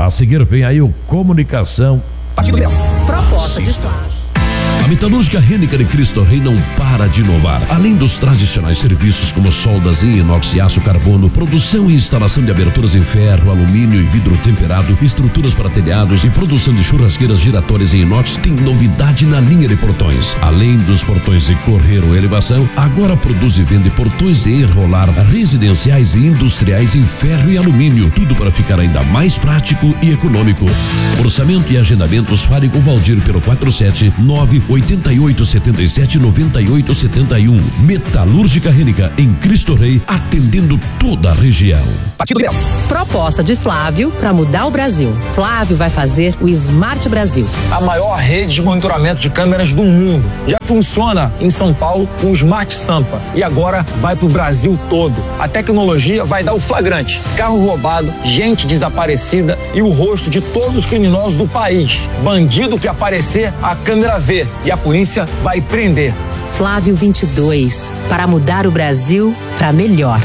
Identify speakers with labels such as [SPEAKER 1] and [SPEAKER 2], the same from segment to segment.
[SPEAKER 1] A seguir vem aí o Comunicação.
[SPEAKER 2] Proposta de Flávio.
[SPEAKER 1] A Metalúrgica Rennica de Cristo Rei não para de inovar. Além dos tradicionais serviços como soldas em inox e aço carbono, produção e instalação de aberturas em ferro, alumínio e vidro temperado, estruturas para telhados e produção de churrasqueiras giratórias em inox, tem novidade na linha de portões. Além dos portões de correr ou elevação, agora produz e vende portões e enrolar residenciais e industriais em ferro e alumínio, tudo para ficar ainda mais prático e econômico. Orçamento e agendamentos, fale com Valdir pelo 479-8877-9871. Metalúrgica Rennica em Cristo Rei, atendendo toda a região.
[SPEAKER 3] Partido Liberal.
[SPEAKER 2] Proposta de Flávio para mudar o Brasil. Flávio vai fazer o Smart Brasil.
[SPEAKER 3] A maior rede de monitoramento de câmeras do mundo. Já funciona em São Paulo com o Smart Sampa e agora vai pro Brasil todo. A tecnologia vai dar o flagrante. Carro roubado, gente desaparecida e o rosto de todos os criminosos do país. Bandido que aparecer, a câmera vê e a polícia vai prender.
[SPEAKER 2] Flávio 22, para mudar o Brasil para melhor.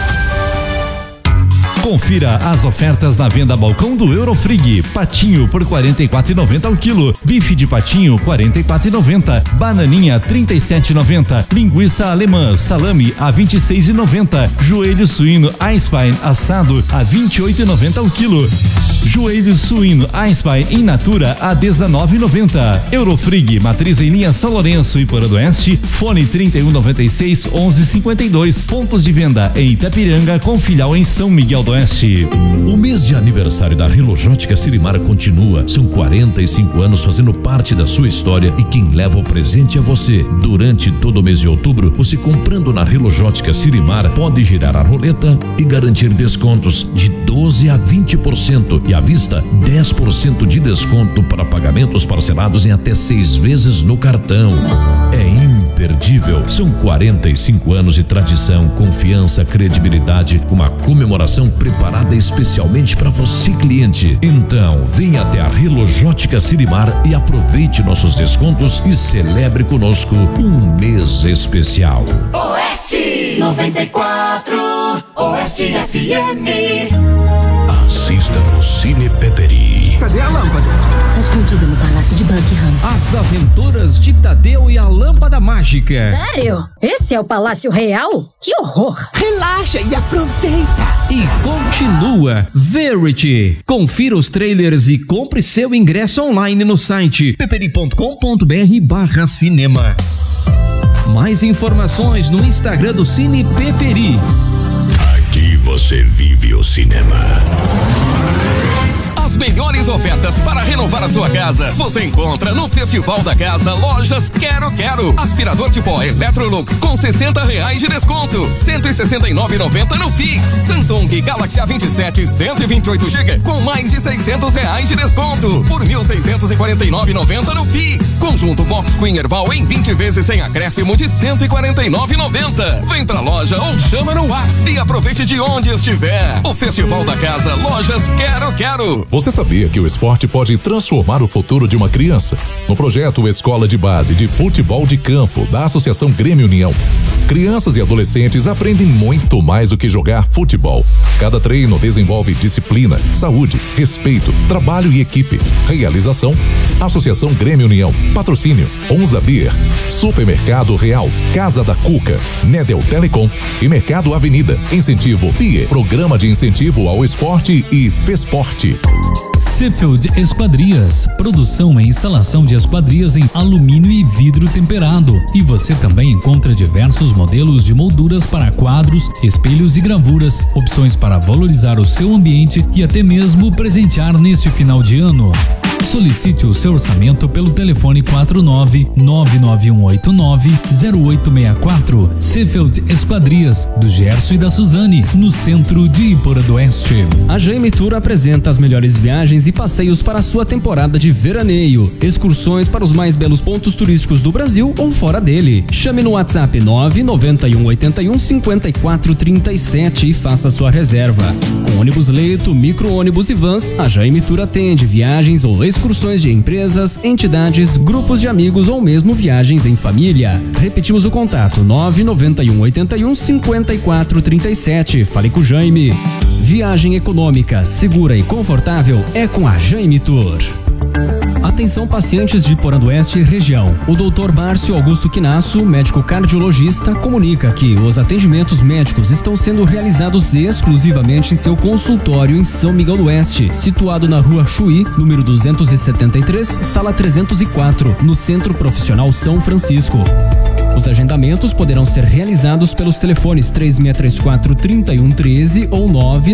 [SPEAKER 4] Confira as ofertas na venda balcão do Eurofrig. Patinho por R$ 44,90 ao quilo. Bife de patinho R$ 44,90. Bananinha R$ 37,90. Linguiça alemã salame a R$ 26,90. Joelho suíno Eisbein assado a R$ 28,90 ao quilo. Joelho suíno Eisbein in natura a R$ 19,90. Eurofrig, matriz em linha São Lourenço e Porodoeste. Fone 3196-1152. Pontos de venda em Itapiranga com filial em São Miguel do Oeste.
[SPEAKER 1] O mês de aniversário da Relojótica Sirimar continua. São 45 anos fazendo parte da sua história e quem leva o presente é você. Durante todo o mês de outubro, você comprando na Relojótica Sirimar pode girar a roleta e garantir descontos de 12% a 20% e à vista 10% de desconto para pagamentos parcelados em até 6 vezes no cartão. É imperdível. São 45 anos de tradição, confiança, credibilidade, com uma comemoração preparada especialmente para você, cliente. Então, venha até a Relojótica Sirimar e aproveite nossos descontos e celebre conosco um mês especial.
[SPEAKER 5] Oeste 94, Oeste FM.
[SPEAKER 1] Assista no Cine Peperi.
[SPEAKER 6] Cadê a lâmpada?
[SPEAKER 7] Tá escondida no Palácio de Buckingham.
[SPEAKER 8] As Aventuras de Tadeu e a Lâmpada Mágica.
[SPEAKER 7] Sério? Esse é o Palácio Real? Que horror!
[SPEAKER 6] Relaxa e aproveita.
[SPEAKER 8] E continua Verity. Confira os trailers e compre seu ingresso online no site peperi.com.br/cinema. Mais informações no Instagram do Cine Peperi.
[SPEAKER 1] Aqui você vive o cinema.
[SPEAKER 9] As melhores ofertas para renovar a sua casa você encontra no Festival da Casa Lojas Quero Quero. Aspirador de pó Electrolux com R$60 de desconto, R$169,90 no Pix. Samsung Galaxy A27 128 GB com mais de R$600 de desconto por R$1.649,90 no Pix. Conjunto Box Queen Erval em 20 vezes sem acréscimo de R$149,90. Vem pra loja ou chama no WhatsApp e aproveite de onde estiver. O Festival da Casa Lojas Quero Quero.
[SPEAKER 10] Você sabia que o esporte pode transformar o futuro de uma criança? No projeto Escola de Base de Futebol de Campo da Associação Grêmio União, crianças e adolescentes aprendem muito mais do que jogar futebol. Cada treino desenvolve disciplina, saúde, respeito, trabalho e equipe. Realização: Associação Grêmio União. Patrocínio: Onza Beer, Supermercado Real, Casa da Cuca, Nedel Telecom e Mercado Avenida. Incentivo PIE, Programa de Incentivo ao Esporte e Fesporte.
[SPEAKER 11] Sheffield Esquadrias, produção e instalação de esquadrias em alumínio e vidro temperado. E você também encontra diversos modelos de molduras para quadros, espelhos e gravuras, opções para valorizar o seu ambiente e até mesmo presentear neste final de ano. Solicite o seu orçamento pelo telefone 49-99189-0864. Sheffield Esquadrias, do Gerson e da Suzane, no centro de Iporã do Oeste.
[SPEAKER 8] A Jaime Tour apresenta as melhores viagens e passeios para a sua temporada de veraneio. Excursões para os mais belos pontos turísticos do Brasil ou fora dele. Chame no WhatsApp 991815437 e faça sua reserva. Com ônibus leito, micro-ônibus e vans, a Jaime Tour atende viagens ou excursões de empresas, entidades, grupos de amigos ou mesmo viagens em família. Repetimos o contato: 991815437. Fale com o Jaime. Viagem econômica, segura e confortável é com a Jaime Tour. Atenção pacientes de Porandueste e região. O Dr. Márcio Augusto Quinasso, médico cardiologista, comunica que os atendimentos médicos estão sendo realizados exclusivamente em seu consultório em São Miguel do Oeste, situado na Rua Chuí, número 273, sala 304, no Centro Profissional São Francisco. Os agendamentos poderão ser realizados pelos telefones 3634-3113 ou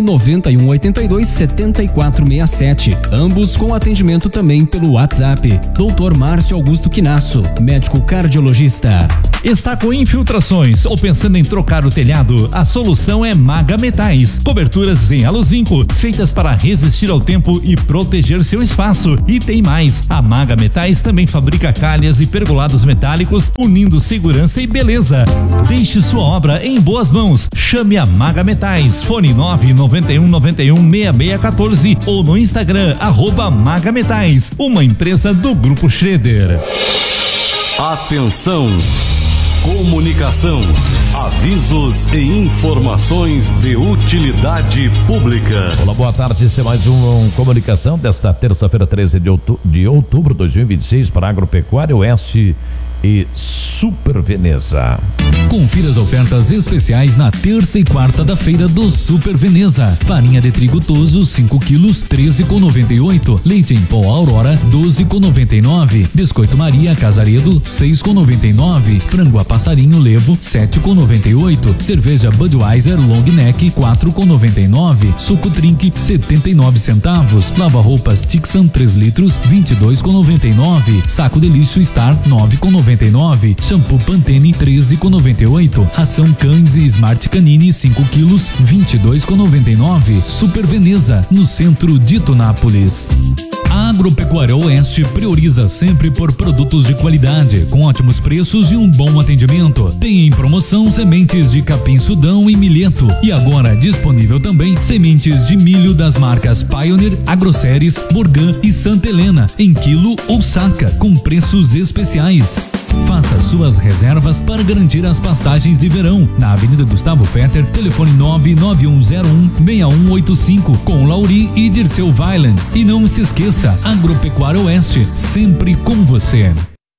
[SPEAKER 8] 99182-7467, ambos com atendimento também pelo WhatsApp. Dr. Márcio Augusto Quinasso, médico cardiologista.
[SPEAKER 4] Está com infiltrações ou pensando em trocar o telhado? A solução é Maga Metais. Coberturas em aluzinco, feitas para resistir ao tempo e proteger seu espaço. E tem mais, a Maga Metais também fabrica calhas e pergolados metálicos, unindo segurança e beleza. Deixe sua obra em boas mãos. Chame a Maga Metais. Fone 991916614 ou no Instagram @Maga Metais, uma empresa do Grupo Schroeder.
[SPEAKER 12] Atenção! Comunicação, avisos e informações de utilidade pública.
[SPEAKER 1] Olá, boa tarde. Esse é mais comunicação desta terça-feira, 13 de outubro de 2026 para Agropecuária Oeste e Super Veneza.
[SPEAKER 11] Confira as ofertas especiais na terça e quarta da feira do Super Veneza. Farinha de trigo Toso 5 quilos, 13,98. Leite em pó Aurora, 12,99. Biscoito Maria Casaredo, 6,99. Frango a passarinho Levo, 7,98. Cerveja Budweiser Long Neck, 4,99. Suco Drink, 79 centavos. Lava roupas Tixan 3 litros, 22,99. Saco de lixo Star, 9,99. Shampoo Pantene, 13,98. Ração Cães e Smart Canine 5 quilos, 22,99. Super Veneza, no centro de Tunápolis. A Agropecuária Oeste prioriza sempre por produtos de qualidade, com ótimos preços e um bom atendimento. Tem em promoção sementes de capim Sudão e milheto. E agora disponível também sementes de milho das marcas Pioneer, Agroceres, Morgan e Santa Helena, em quilo ou saca, com preços especiais. Faça suas reservas para garantir as pastagens de verão na Avenida Gustavo Fetter, telefone 991016185 com Lauri e Dirceu Violence. E não se esqueça, Agropecuária Oeste, sempre com você.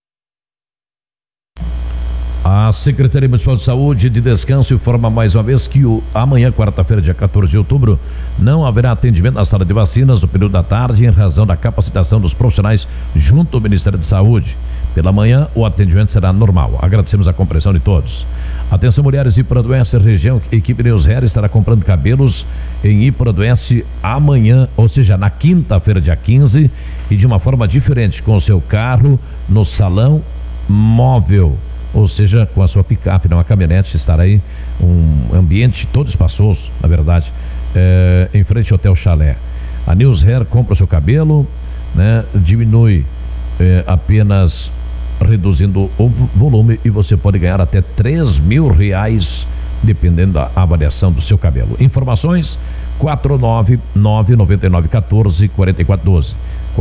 [SPEAKER 1] A Secretaria Municipal de Saúde de Descanso informa mais uma vez que amanhã, quarta-feira, dia 14 de outubro, não haverá atendimento na sala de vacinas no período da tarde em razão da capacitação dos profissionais junto ao Ministério da Saúde. Pela manhã, o atendimento será normal. Agradecemos a compreensão de todos. Atenção, mulheres de Iporanduense, região, equipe News Hair estará comprando cabelos em Iporanduense amanhã, ou seja, na quinta-feira, dia 15, e de uma forma diferente, com o seu carro no salão móvel, ou seja, com a sua picape, não a caminhonete. Estará aí um ambiente todo espaçoso, na verdade, em frente ao Hotel Chalé. A News Hair compra o seu cabelo, né, diminui apenas reduzindo o volume, e você pode ganhar até R$3.000 dependendo da avaliação do seu cabelo. Informações 49999144412,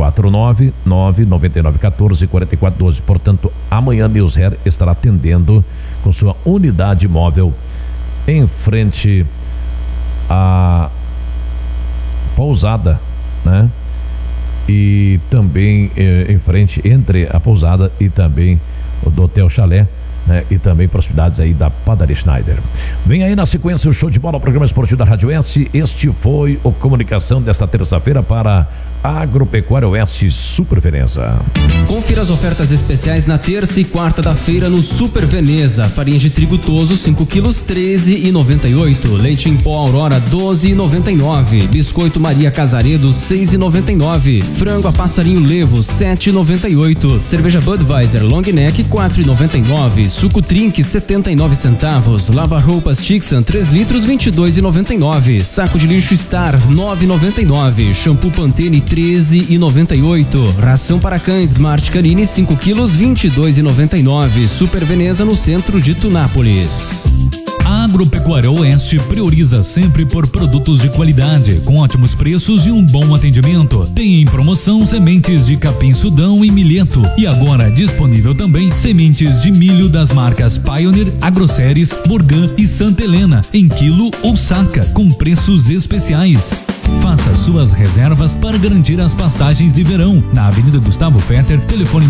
[SPEAKER 1] 49999144412. Portanto, amanhã News Hair estará atendendo com sua unidade móvel em frente à pousada, né? E também em frente entre a pousada e também o do Hotel Chalé, né? E também proximidades aí da Padaria Schneider. Vem aí na sequência o show de bola, o programa esportivo da Rádio S. Este foi o Comunicação desta terça-feira para Agropecuária Oeste Super Veneza.
[SPEAKER 8] Confira as ofertas especiais na terça e quarta da feira no Super Veneza. Farinha de trigo Toso 5 quilos, 13,98. Leite em pó Aurora, 12,99. Biscoito Maria Casaredo, 6,99. Frango a passarinho Levo, 7,98. Cerveja Budweiser Long Neck, 4,99. Suco Trink, 79 centavos. Lava roupas Tixan 3 litros, 22,99. Saco de lixo Star, 9,99. Shampoo Pantene, 13,98. Ração para cães Smart Canine 5 quilos, 22,99. Super Veneza, no centro de Tunápolis.
[SPEAKER 11] A Agropecuária Oeste prioriza sempre por produtos de qualidade, com ótimos preços e um bom atendimento. Tem em promoção sementes de capim-sudão e milheto. E agora disponível também sementes de milho das marcas Pioneer, Agroceres, Morgan e Santa Helena, em quilo ou saca, com preços especiais. Faça suas reservas para garantir as pastagens de verão na Avenida Gustavo Fetter, telefone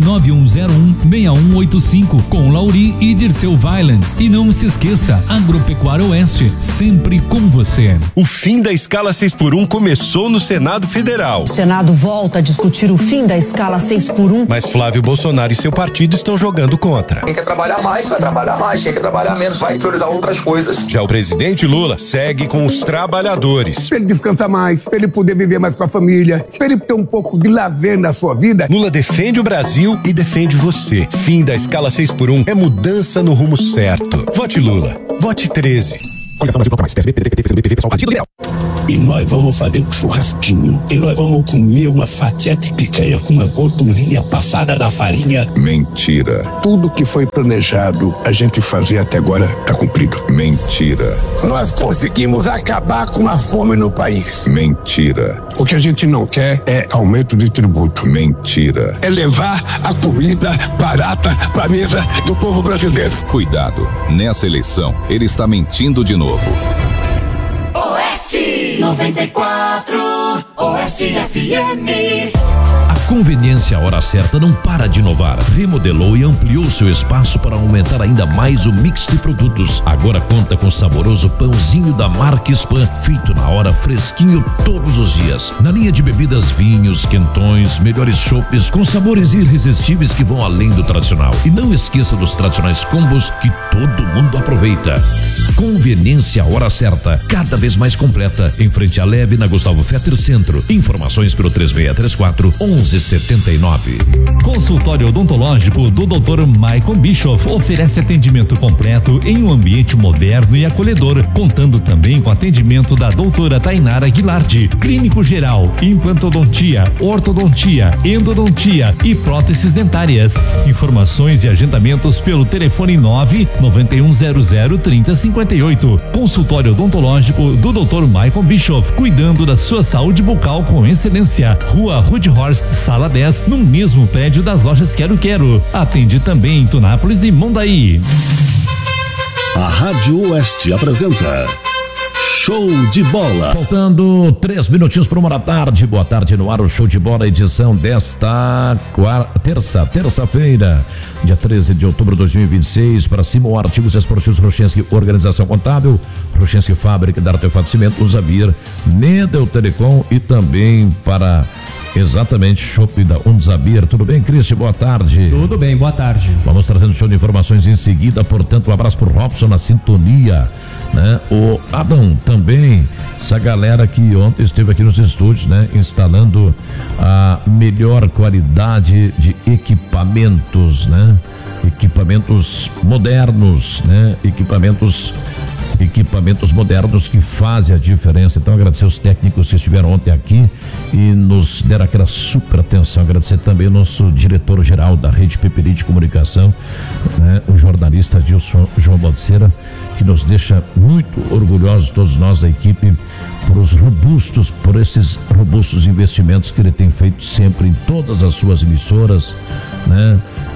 [SPEAKER 11] 991016185 com Lauri e Dirceu Violence. E não se esqueça, Agropecuária Oeste, sempre com você.
[SPEAKER 13] O fim da escala 6x1 começou no Senado Federal.
[SPEAKER 14] O Senado volta a discutir o fim da escala 6x1.
[SPEAKER 13] Mas Flávio Bolsonaro e seu partido estão jogando contra.
[SPEAKER 3] Quem quer trabalhar mais, vai trabalhar mais. Quem quer trabalhar menos, vai priorizar outras coisas.
[SPEAKER 13] Já o presidente Lula segue com os trabalhadores.
[SPEAKER 15] Ele descansa mais, pra ele poder viver mais com a família, pra ele ter um pouco de lazer na sua vida.
[SPEAKER 13] Lula defende o Brasil e defende você. Fim da escala 6x1 é mudança no rumo certo. Vote Lula. Vote 13.
[SPEAKER 15] Coligação Brasil Bloco Mais, PSB, PDT, PCB, PV, Pessoal, Partido Liberal. E nós vamos fazer um churrasquinho. E nós vamos comer uma fatia de picanha com uma gordurinha passada da farinha.
[SPEAKER 16] Mentira.
[SPEAKER 15] Tudo que foi planejado a gente fazer até agora tá cumprido.
[SPEAKER 16] Mentira.
[SPEAKER 15] Nós conseguimos acabar com a fome no país.
[SPEAKER 16] Mentira.
[SPEAKER 15] O que a gente não quer é aumento de tributo.
[SPEAKER 16] Mentira.
[SPEAKER 15] É levar a comida barata pra mesa do povo brasileiro.
[SPEAKER 16] Cuidado. Nessa eleição, ele está mentindo de novo.
[SPEAKER 5] Oeste 94, Oeste FM.
[SPEAKER 1] A Conveniência Hora Certa não para de inovar. Remodelou e ampliou seu espaço para aumentar ainda mais o mix de produtos. Agora conta com o saboroso pãozinho da marca Spam, feito na hora, fresquinho todos os dias. Na linha de bebidas, vinhos, quentões, melhores chopes com sabores irresistíveis que vão além do tradicional. E não esqueça dos tradicionais combos que todo mundo aproveita. Conveniência Hora Certa, cada vez mais completa, em frente à Leve, na Gustavo Fetter Centro. Informações pelo 3634-1179.
[SPEAKER 4] Consultório odontológico do Dr. Michael Bischoff oferece atendimento completo em um ambiente moderno e acolhedor, contando também com atendimento da doutora Tainara Guilhardi, clínico geral, implantodontia, ortodontia, endodontia e próteses dentárias. Informações e agendamentos pelo telefone 991003058. Consultório odontológico do Dr. Michael Bischoff, cuidando da sua saúde bucal com excelência. Rua Rudhorst, Sala 10, no mesmo prédio das lojas Quero Quero. Atende também em Tunápolis e Mondaí.
[SPEAKER 12] A Rádio Oeste apresenta Show de Bola.
[SPEAKER 1] Faltando 3 minutinhos para 1h. Boa tarde no ar, o Show de Bola, edição desta terça-feira, dia 13 de outubro de 2026. Para Simon Artigos Esportivos Rochensky, Organização Contábil, Rochensky Fábrica de Artefatos de Cimento, Uzabir, Nedel Telecom e também para exatamente Shopping da Unzabir. Tudo bem, Cristian? Boa tarde.
[SPEAKER 8] Tudo bem, boa tarde.
[SPEAKER 1] Vamos trazendo show de informações em seguida, portanto, um abraço pro Robson na sintonia, né? O Adam também, essa galera que ontem esteve aqui nos estúdios, né? Instalando a melhor qualidade de equipamentos, né? Equipamentos modernos, né? Equipamentos modernos que fazem a diferença. Então, agradecer os técnicos que estiveram ontem aqui e nos deram aquela super atenção. Agradecer também o nosso diretor-geral da Rede Peperi de Comunicação, né? O jornalista Dilson João Baldeira, que nos deixa muito orgulhosos, todos nós da equipe, por esses robustos investimentos que ele tem feito sempre em todas as suas emissoras, né?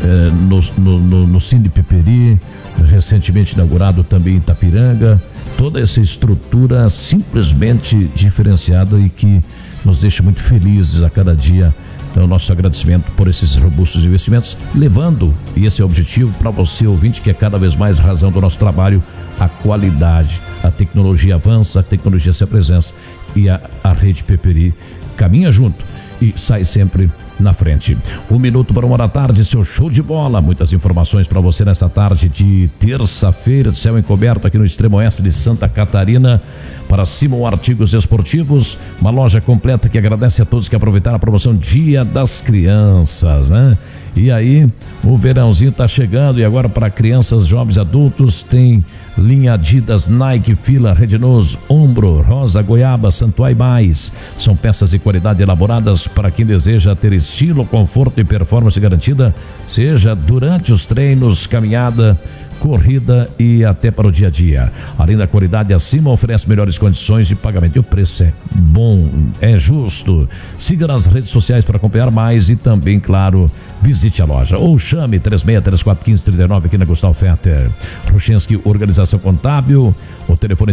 [SPEAKER 1] No Cine Peperi, recentemente inaugurado também em Itapiranga, toda essa estrutura simplesmente diferenciada e que nos deixa muito felizes a cada dia. Então, nosso agradecimento por esses robustos investimentos, levando, e esse é o objetivo para você, ouvinte, que é cada vez mais razão do nosso trabalho, a qualidade. A tecnologia avança, a tecnologia se apresenta e a Rede Peperi caminha junto e sai sempre na frente. 1 minuto para 1h, seu show de bola. Muitas informações para você nessa tarde de terça-feira, céu encoberto aqui no extremo oeste de Santa Catarina. Para Simon Artigos Esportivos, uma loja completa que agradece a todos que aproveitaram a promoção Dia das Crianças, né? E aí, o verãozinho tá chegando e agora para crianças, jovens, adultos, tem linha Adidas, Nike, Fila, Redinoz, Ombro, Rosa, Goiaba, Santuai Mais. São peças de qualidade elaboradas para quem deseja ter estilo, conforto e performance garantida, seja durante os treinos, caminhada, corrida e até para o dia a dia. Além da qualidade acima, oferece melhores condições de pagamento e o preço é bom, é justo. Siga nas redes sociais para acompanhar mais e também, claro, visite a loja ou chame 36341539 aqui na Gustavo Fetter. Ruchenski Organização Contábil, o telefone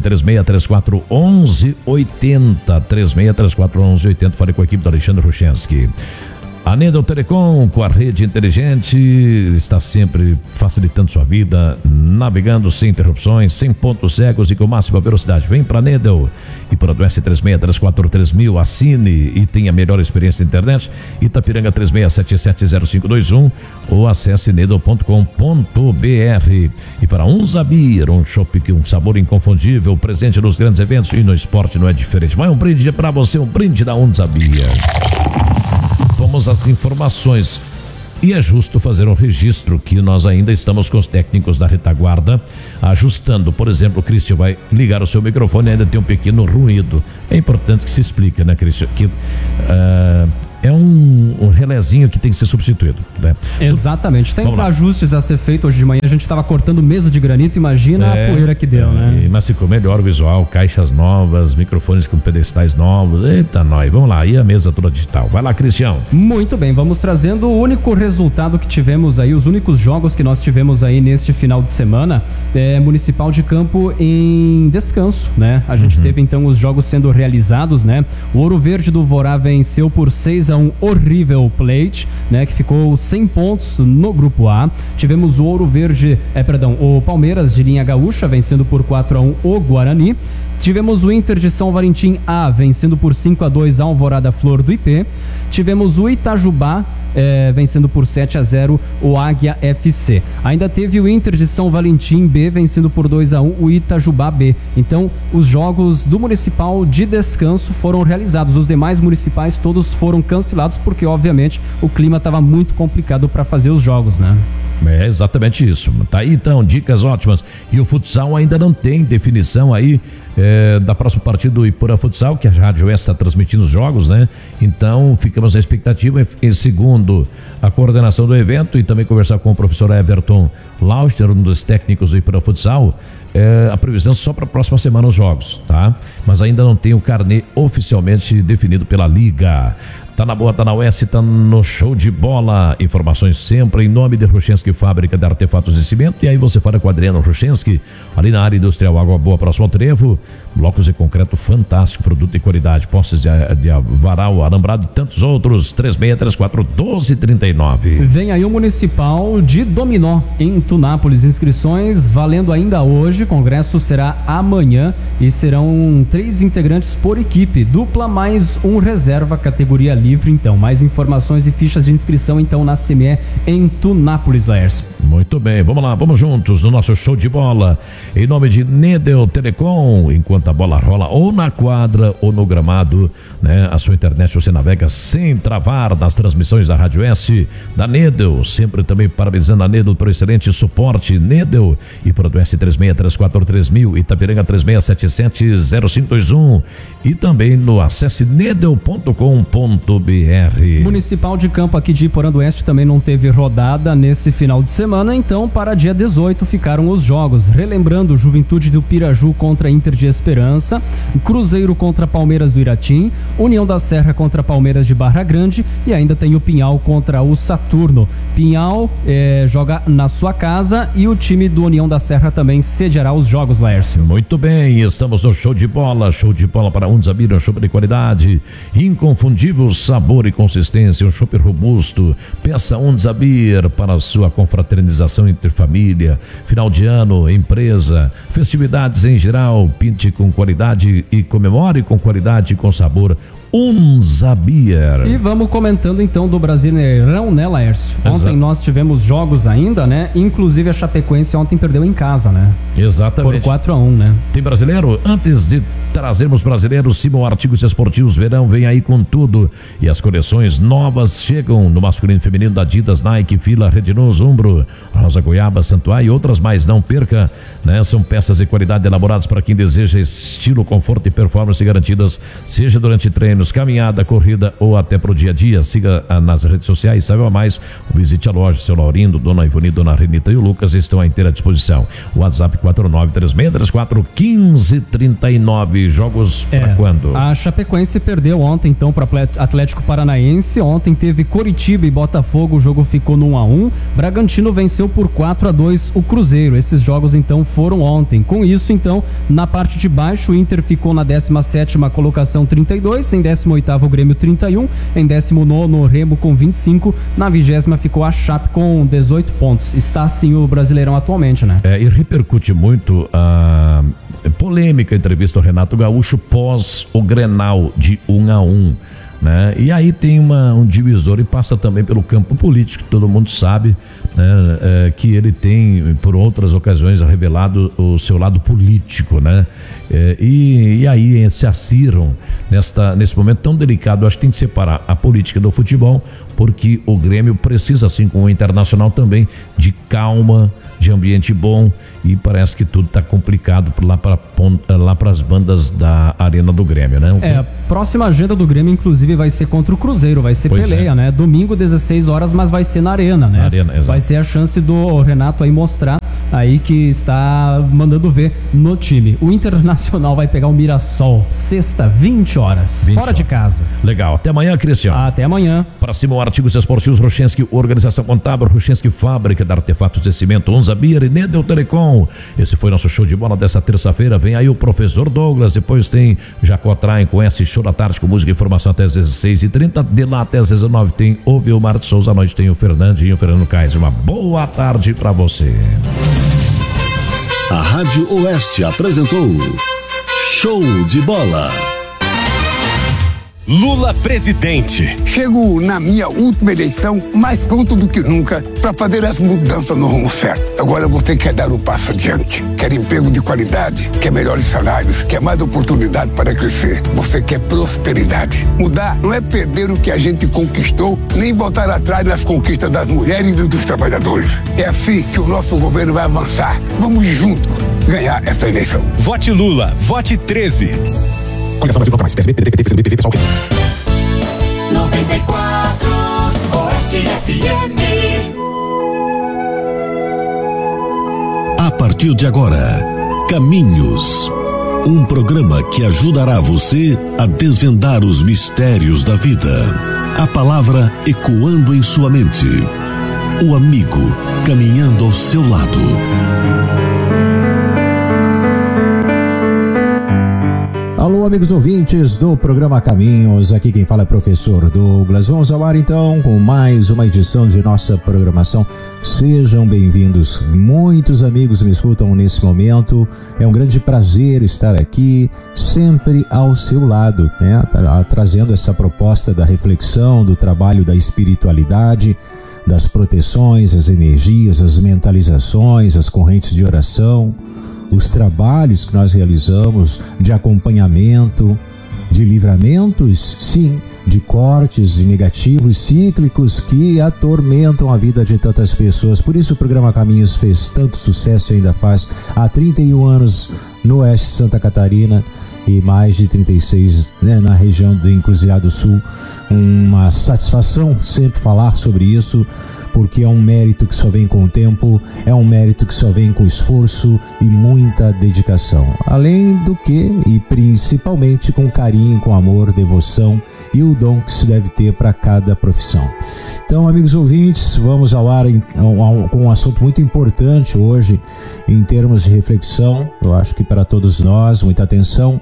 [SPEAKER 1] 36341180, 36341180. Falei com a equipe do Alexandre Ruchenski. A Nedel Telecom, com a rede inteligente, está sempre facilitando sua vida, navegando sem interrupções, sem pontos cegos e com máxima velocidade. Vem para a Nedel e para o S36343000, assine e tenha a melhor experiência na internet. Itapiranga 36770521 ou acesse nedel.com.br. E para Unzabir, um chopp com um sabor inconfundível, presente nos grandes eventos e no esporte não é diferente. Mas um brinde para você, um brinde da Unzabir. Vamos às informações. E é justo fazer um registro que nós ainda estamos com os técnicos da retaguarda ajustando. Por exemplo, o Cristian vai ligar o seu microfone e ainda tem um pequeno ruído. É importante que se explique, né, Cristian? Que é um relézinho que tem que ser substituído, né?
[SPEAKER 8] Exatamente. Tem ajustes a ser feito. Hoje de manhã a gente estava cortando mesa de granito, imagina a poeira que deu, né?
[SPEAKER 1] Mas ficou melhor o visual, caixas novas, microfones com pedestais novos. Eita, nós, vamos lá, e a mesa toda digital. Vai lá, Cristian.
[SPEAKER 8] Muito bem, vamos trazendo o único resultado que tivemos aí, os únicos jogos que nós tivemos aí neste final de semana, Municipal de Campo em descanso, né? A gente teve então os jogos sendo realizados, né? O Ouro Verde do Vorá venceu por 6-1 o River Plate, né? Que ficou 100 pontos no grupo A. Tivemos o Ouro Verde, o Palmeiras de Linha Gaúcha vencendo por 4-1 o Guarani. Tivemos o Inter de São Valentim A vencendo por 5-2 a Alvorada Flor do IP. Tivemos o Itajubá vencendo por 7-0 o Águia FC. Ainda teve o Inter de São Valentim B vencendo por 2-1 o Itajubá B. Então, os jogos do Municipal de descanso foram realizados. Os demais municipais todos foram cancelados porque, obviamente, o clima estava muito complicado para fazer os jogos, né?
[SPEAKER 1] É exatamente isso. Tá aí então, dicas ótimas. E o futsal ainda não tem definição aí da próxima partida do Iporã Futsal, que a Rádio Oeste está transmitindo os jogos, né? Então ficamos na expectativa, segundo a coordenação do evento, e também conversar com o professor Everton Lauster, um dos técnicos do Iporã Futsal, a previsão só para a próxima semana os jogos, tá? Mas ainda não tem o carnê oficialmente definido pela Liga. Tá na boa, tá na Oeste, tá no show de bola. Informações sempre em nome de Ruchenski, fábrica de artefatos de cimento. E aí você fala com o Adriano Ruchenski, ali na área industrial Água Boa, próximo ao Trevo. Blocos de concreto fantástico, produto de qualidade, postes de varal, alambrado e tantos outros. 3634-1239.
[SPEAKER 8] Vem aí o Municipal de Dominó em Tunápolis. Inscrições valendo ainda hoje. Congresso será amanhã e serão 3 integrantes por equipe, dupla mais um reserva, categoria livre. Então, mais informações e fichas de inscrição então na CME em Tunápolis, Laércio.
[SPEAKER 1] Muito bem, vamos lá, vamos juntos no nosso show de bola, em nome de Nedel Telecom. Enquanto a bola rola ou na quadra ou no gramado, né? A sua internet você navega sem travar nas transmissões da Rádio S, da Nedel, sempre também parabenizando a Nedel por excelente suporte. Nedel e para o S36343000, Itapiranga 36770521 e também no acesse nedel.com.br.
[SPEAKER 8] Municipal de Campo aqui de Iporã do Oeste também não teve rodada nesse final de semana, então para dia 18 ficaram os jogos, relembrando: Juventude do Piraju contra Inter de Esperança, Cruzeiro contra Palmeiras do Iratim, União da Serra contra Palmeiras de Barra Grande e ainda tem o Pinhal contra o Saturno. Pinhal joga na sua casa e o time do União da Serra também sediará os jogos, Laércio.
[SPEAKER 1] Muito bem, estamos no show de bola para Unzabir, um chopp de qualidade, inconfundível sabor e consistência, um chopp robusto. Peça Unzabir para a sua confraternização entre família, final de ano, empresa, festividades em geral. Pinte com qualidade e comemore com qualidade e com sabor. Unzabir.
[SPEAKER 8] E vamos comentando então do Brasileirão, né, Laércio? Ontem nós tivemos jogos ainda, né? Inclusive a Chapecoense ontem perdeu em casa, né?
[SPEAKER 1] Exatamente.
[SPEAKER 8] Por 4-1, né?
[SPEAKER 1] Tem brasileiro? Antes de trazermos brasileiros, Simon Artigos Esportivos Verão vem aí com tudo. E as coleções novas chegam no masculino e feminino da Adidas, Nike, Fila, Redinus, Umbro, Rosa Goiaba, Santuário e outras mais. Não perca, né? São peças de qualidade elaboradas para quem deseja estilo, conforto e performance garantidas, seja durante treinos, treinos, caminhada, corrida ou até pro dia a dia. Siga nas redes sociais, saiba mais, visite a loja. Seu Laurindo, Dona Ivone, Dona Renita e o Lucas estão à inteira disposição. WhatsApp 4936341539. Jogos para quando?
[SPEAKER 8] A Chapecoense perdeu ontem então para Atlético Paranaense. Ontem teve Coritiba e Botafogo, o jogo ficou no 1-1. Bragantino venceu por 4-2 o Cruzeiro. Esses jogos então foram ontem. Com isso então, na parte de baixo, o Inter ficou na 17ª colocação 32, em 18º o Grêmio 31, em 19º o Remo com 25, na 20ª ficou a Chape com 18 pontos. Está assim o Brasileirão atualmente, né?
[SPEAKER 1] E repercute muito a polêmica entrevista do Renato Gaúcho pós o Grenal de 1-1, né? E aí tem um divisor e passa também pelo campo político, todo mundo sabe, né? Que ele tem, por outras ocasiões, revelado o seu lado político, né? E aí se acirram nesse momento tão delicado. Acho que tem que separar a política do futebol, porque o Grêmio precisa, assim como o Internacional também, de calma, de ambiente bom, e parece que tudo está complicado lá para as bandas da Arena do Grêmio, né?
[SPEAKER 8] A próxima agenda do Grêmio, inclusive, vai ser contra o Cruzeiro, vai ser peleia, né? Domingo, 16 horas, mas vai ser na Arena, né? Vai ser a chance do Renato aí mostrar aí que está mandando ver no time. O Internacional vai pegar o Mirassol, sexta, 20 horas, fora de casa.
[SPEAKER 1] Legal, até amanhã, Cristiano.
[SPEAKER 8] Até amanhã.
[SPEAKER 1] Para cima, Artigos Esportivos Rochensky, Organização Contábil, Rochensky Fábrica de Artefatos de Cimento, Onza Beer e Nedel Telecom. Esse foi nosso show de bola dessa terça-feira. Vem aí o professor Douglas, depois tem Jacó Traem com esse show da tarde com música e informação até às 16h30, de lá até às 19h tem o Vilmar de Souza, à noite tem o Fernandinho, o Fernando Kaiser. Uma boa tarde para você.
[SPEAKER 12] A Rádio Oeste apresentou Show de Bola.
[SPEAKER 17] Lula presidente.
[SPEAKER 18] Chego na minha última eleição mais pronto do que nunca para fazer as mudanças no rumo certo. Agora você quer dar um passo adiante, quer emprego de qualidade, quer melhores salários, quer mais oportunidade para crescer. Você quer prosperidade. Mudar não é perder o que a gente conquistou, nem voltar atrás nas conquistas das mulheres e dos trabalhadores. É assim que o nosso governo vai avançar. Vamos juntos ganhar essa eleição.
[SPEAKER 17] Vote Lula, vote 13.
[SPEAKER 5] Coligação Brasil Bloco Mais, PSB, PDT, PCdoB, PSOL. 94 Oeste FM.
[SPEAKER 12] A partir de agora, Caminhos. Um programa que ajudará você a desvendar os mistérios da vida. A palavra ecoando em sua mente. O amigo caminhando ao seu lado.
[SPEAKER 19] Alô, amigos ouvintes do programa Caminhos, aqui quem fala é professor Douglas. Vamos ao ar então com mais uma edição de nossa programação. Sejam bem-vindos. Muitos amigos me escutam nesse momento. É um grande prazer estar aqui, sempre ao seu lado, né? Trazendo essa proposta da reflexão, do trabalho da espiritualidade, das proteções, as energias, as mentalizações, as correntes de oração, os trabalhos que nós realizamos de acompanhamento, de livramentos, sim, de cortes de negativos cíclicos que atormentam a vida de tantas pessoas. Por isso o programa Caminhos fez tanto sucesso e ainda faz há 31 anos no oeste de Santa Catarina e mais de 36, né, na região do Encruzilhada do Sul. Uma satisfação sempre falar sobre isso, porque é um mérito que só vem com o tempo, é um mérito que só vem com esforço e muita dedicação. Além do que, e principalmente com carinho, com amor, devoção e o dom que se deve ter para cada profissão. Então, amigos ouvintes, vamos ao ar com um assunto muito importante hoje em termos de reflexão. Eu acho que para todos nós, muita atenção.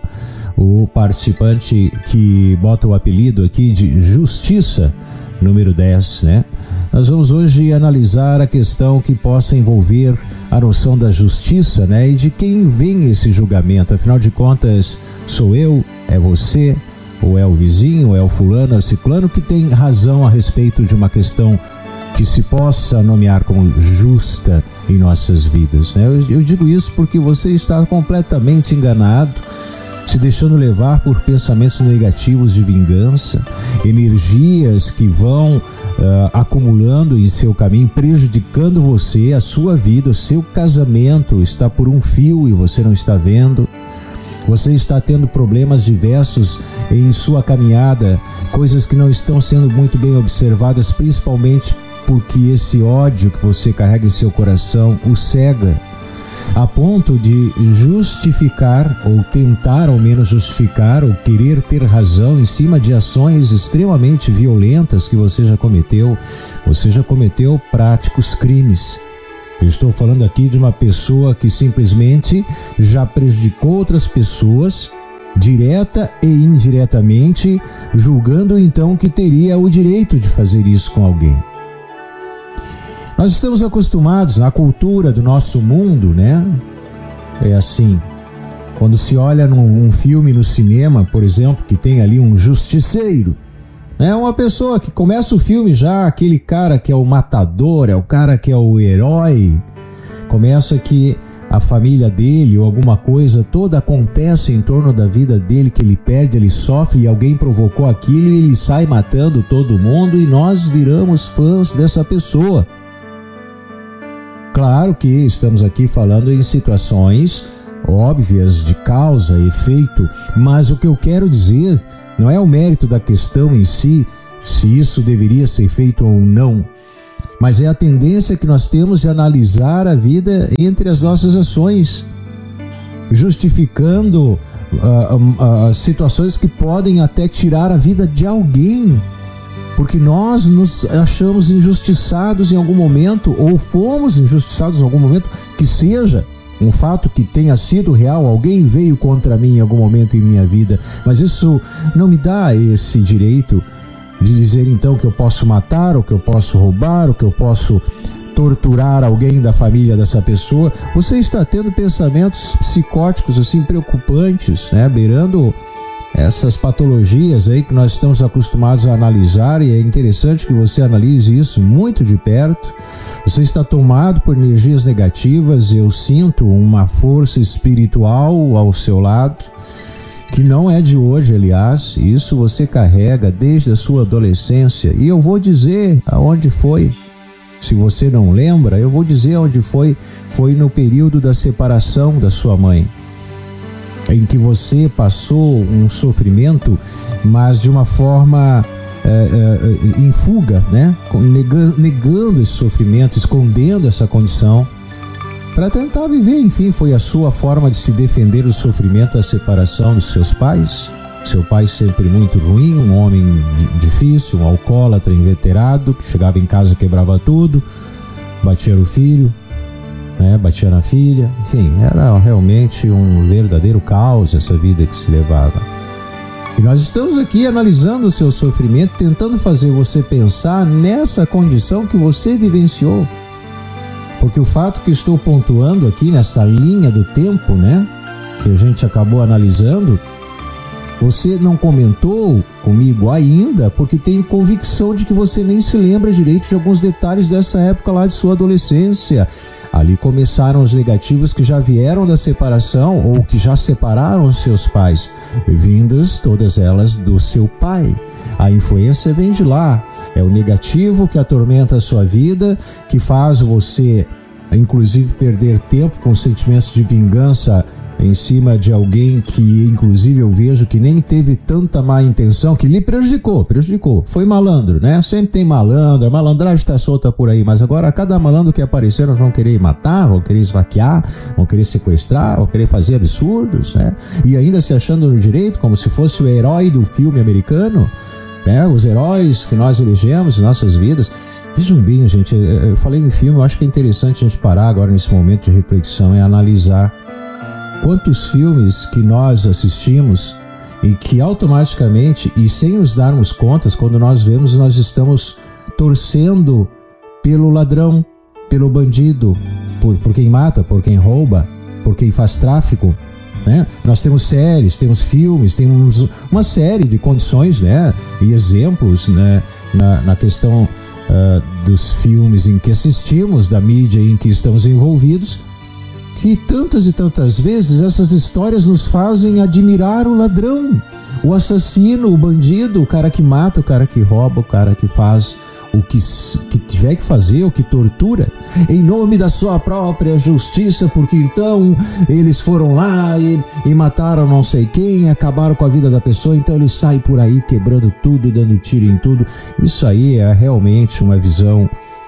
[SPEAKER 19] O participante que bota o apelido aqui de Justiça, número 10, né? Nós vamos hoje analisar a questão que possa envolver a noção da justiça, né? E de quem vem esse julgamento. Afinal de contas, sou eu, é você, ou é o vizinho, ou é o fulano, é o ciclano que tem razão a respeito de uma questão que se possa nomear como justa em nossas vidas, né? Eu digo isso porque você está completamente enganado, se deixando levar por pensamentos negativos de vingança, energias que vão acumulando em seu caminho, prejudicando você, a sua vida, o seu casamento está por um fio e você não está vendo. Você está tendo problemas diversos em sua caminhada, coisas que não estão sendo muito bem observadas, principalmente porque esse ódio que você carrega em seu coração o cega, a ponto de justificar, ou tentar ao menos justificar, ou querer ter razão em cima de ações extremamente violentas que você já cometeu. Você já cometeu práticos crimes. Eu estou falando aqui de uma pessoa que simplesmente já prejudicou outras pessoas, direta e indiretamente, julgando então que teria o direito de fazer isso com alguém. Nós estamos acostumados na cultura do nosso mundo, né? É assim, quando se olha num filme no cinema, por exemplo, que tem ali um justiceiro, é uma pessoa que começa o filme já, aquele cara que é o matador, é o cara que é o herói, começa que a família dele ou alguma coisa toda acontece em torno da vida dele, que ele perde, ele sofre e alguém provocou aquilo e ele sai matando todo mundo e nós viramos fãs dessa pessoa. Claro que estamos aqui falando em situações óbvias de causa e efeito, mas o que eu quero dizer não é o mérito da questão em si, se isso deveria ser feito ou não, mas é a tendência que nós temos de analisar a vida entre as nossas ações, justificando situações que podem até tirar a vida de alguém, porque nós nos achamos injustiçados em algum momento, ou fomos injustiçados em algum momento, que seja um fato que tenha sido real, alguém veio contra mim em algum momento em minha vida, mas isso não me dá esse direito de dizer então que eu posso matar, ou que eu posso roubar, ou que eu posso torturar alguém da família dessa pessoa. Você está tendo pensamentos psicóticos assim preocupantes, né, beirando essas patologias aí que nós estamos acostumados a analisar, e é interessante que você analise isso muito de perto. Você está tomado por energias negativas. Eu sinto uma força espiritual ao seu lado, que não é de hoje, aliás, isso você carrega desde a sua adolescência, e eu vou dizer aonde foi. Se você não lembra, eu vou dizer onde foi. Foi no período da separação da sua mãe, em que você passou um sofrimento, mas de uma forma em fuga, né? Negando esse sofrimento, escondendo essa condição, para tentar viver. Enfim, foi a sua forma de se defender do sofrimento da separação dos seus pais. Seu pai sempre muito ruim, um homem difícil, um alcoólatra inveterado, que chegava em casa e quebrava tudo, batia no filho, batia na filha, enfim, era realmente um verdadeiro caos essa vida que se levava. E nós estamos aqui analisando o seu sofrimento, tentando fazer você pensar nessa condição que você vivenciou. Porque o fato que estou pontuando aqui nessa linha do tempo, né, que a gente acabou analisando, você não comentou comigo ainda, porque tenho convicção de que você nem se lembra direito de alguns detalhes dessa época lá de sua adolescência. Ali começaram os negativos que já vieram da separação, ou que já separaram os seus pais, vindas todas elas do seu pai. A influência vem de lá. É o negativo que atormenta a sua vida, que faz você, inclusive, perder tempo com sentimentos de vingança em cima de alguém que, inclusive, eu vejo que nem teve tanta má intenção, que lhe prejudicou. Foi malandro, né? Sempre tem malandro, a malandragem está solta por aí, mas agora cada malandro que aparecer, nós vamos querer matar, vamos querer esfaquear, vamos querer sequestrar, vamos querer fazer absurdos, né? E ainda se achando no direito, como se fosse o herói do filme americano, né? Os heróis que nós elegemos em nossas vidas. Vejam bem, gente, eu falei em filme, eu acho que é interessante a gente parar agora nesse momento de reflexão e analisar quantos filmes que nós assistimos e que automaticamente e sem nos darmos contas, quando nós vemos, nós estamos torcendo pelo ladrão, pelo bandido, por quem mata, por quem rouba, por quem faz tráfico, né? Nós temos séries, temos filmes, temos uma série de condições, né? E exemplos, né? Na questão dos filmes em que assistimos, da mídia em que estamos envolvidos, que tantas e tantas vezes essas histórias nos fazem admirar o ladrão, o assassino, o bandido, o cara que mata, o cara que rouba, o cara que faz o que tiver que fazer, o que tortura, em nome da sua própria justiça, porque então eles foram lá e mataram não sei quem, acabaram com a vida da pessoa, então ele sai por aí quebrando tudo, dando tiro em tudo. Isso aí é realmente uma visão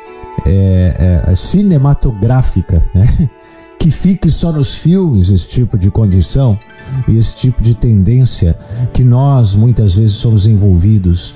[SPEAKER 19] cinematográfica, né? Que fique só nos filmes esse tipo de condição e esse tipo de tendência que nós muitas vezes somos envolvidos.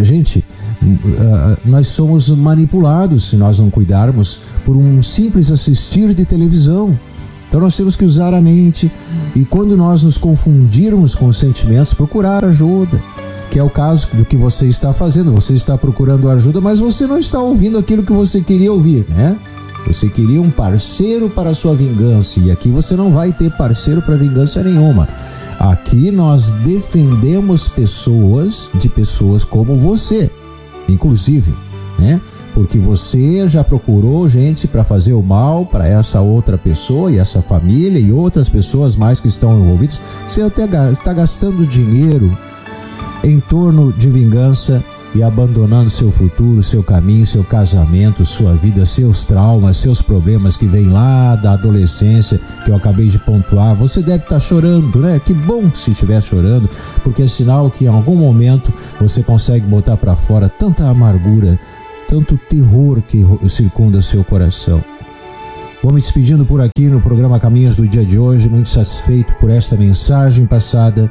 [SPEAKER 19] Nós somos manipulados se nós não cuidarmos por um simples assistir de televisão. Então nós temos que usar a mente e quando nós nos confundirmos com os sentimentos, procurar ajuda, que é o caso do que você está fazendo. Você está procurando ajuda, mas você não está ouvindo aquilo que você queria ouvir, né? Você queria um parceiro para a sua vingança e aqui você não vai ter parceiro para vingança nenhuma. Aqui nós defendemos pessoas como você, inclusive, né? Porque você já procurou gente para fazer o mal para essa outra pessoa e essa família e outras pessoas mais que estão envolvidas. Você até está gastando dinheiro em torno de vingança e abandonando seu futuro, seu caminho, seu casamento, sua vida, seus traumas, seus problemas que vêm lá da adolescência, que eu acabei de pontuar. Você deve estar chorando, né? Que bom se estiver chorando, porque é sinal que em algum momento você consegue botar para fora tanta amargura, tanto terror que circunda seu coração. Vou me despedindo por aqui no programa Caminhos do dia de hoje, muito satisfeito por esta mensagem passada.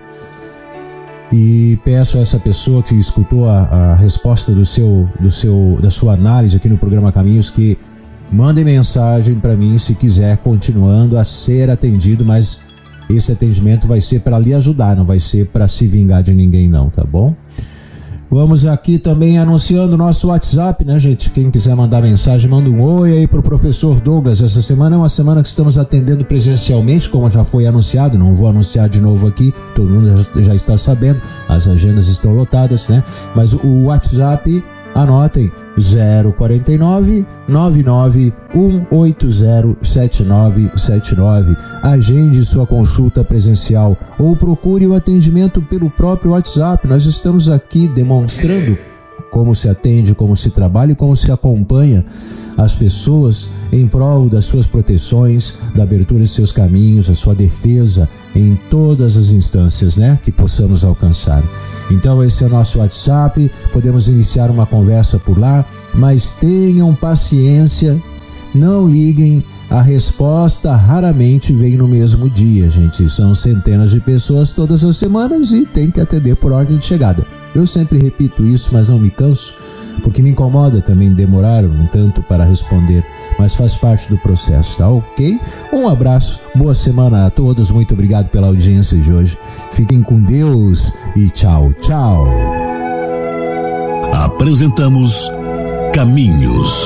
[SPEAKER 19] E peço a essa pessoa que escutou a resposta da sua análise aqui no programa Caminhos que mande mensagem para mim se quiser continuando a ser atendido, mas esse atendimento vai ser para lhe ajudar, não vai ser para se vingar de ninguém não, tá bom? Vamos aqui também anunciando o nosso WhatsApp, né, gente? Quem quiser mandar mensagem, manda um oi aí pro professor Douglas. Essa semana é uma semana que estamos atendendo presencialmente, como já foi anunciado. Não vou anunciar de novo aqui, todo mundo já está sabendo. As agendas estão lotadas, né? Mas o WhatsApp, anotem, 049 99 180 7979. Agende sua consulta presencial ou procure o atendimento pelo próprio WhatsApp. Nós estamos aqui demonstrando como se atende, como se trabalha e como se acompanha as pessoas em prol das suas proteções, da abertura de seus caminhos, a sua defesa em todas as instâncias, né, que possamos alcançar. Então esse é o nosso WhatsApp, podemos iniciar uma conversa por lá, mas tenham paciência, não liguem, a resposta raramente vem no mesmo dia, gente. São centenas de pessoas todas as semanas e tem que atender por ordem de chegada. Eu sempre repito isso, mas não me canso, porque me incomoda também demorar um tanto para responder, mas faz parte do processo, tá ok? Um abraço, boa semana a todos, muito obrigado pela audiência de hoje. Fiquem com Deus e tchau, tchau.
[SPEAKER 12] Apresentamos Caminhos.